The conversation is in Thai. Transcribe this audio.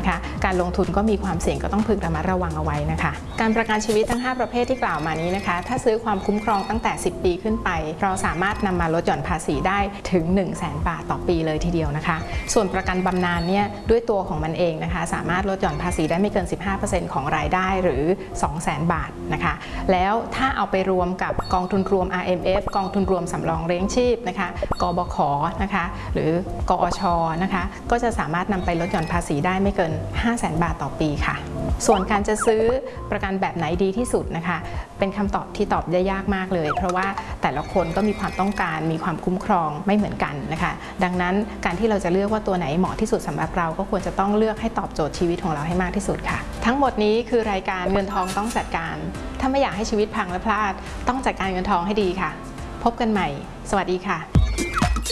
นะคะการลงทุนก็มีความเสี่ยงก็ต้องพึงระมัดระวังเอาไว้นะคะการประกันชีวิตทั้ง5ประเภทที่กล่าวมานี้นะคะถ้าซื้อความคุ้มครองตั้งแต่10 ปีขึ้นไปเราสามารถนำมาลดหย่อนภาษีได้ถึง 100,000 บาทต่อปีเลยทีเดียวนะคะส่วนประกันบำนาญเนี่ยด้วยตัวของมันเองนะคะสามารถลดหย่อนภาษีได้ไม่เกิน 15% ของรายได้หรือ 200,000 บาทนะคะแล้วถ้าเอาไปรวมกับกองทุนรวม RMF กองทุนรวมสำรองเลี้ยงชีพนะคะกบข.นะคะหรือกอช.นะคะก็จะสามารถนำไปลดหย่อนภาษีได้ไม่เกิน 500,000 บาทต่อปีค่ะส่วนการจะซื้อประกันแบบไหนดีที่สุดนะคะเป็นคำตอบที่ตอบได้ยากมากเลยเพราะว่าแต่ละคนก็มีความต้องการมีความคุ้มครองไม่เหมือนกันนะคะดังนั้นการที่เราจะเลือกว่าตัวไหนเหมาะที่สุดสำหรับเราก็ควรจะต้องเลือกให้ตอบโจทย์ชีวิตของเราให้มากที่สุดค่ะทั้งหมดนี้คือรายการเงินทองต้องจัดการถ้าไม่อยากให้ชีวิตพังและพลาดต้องจัดการเงินทองให้ดีค่ะพบกันใหม่สวัสดีค่ะ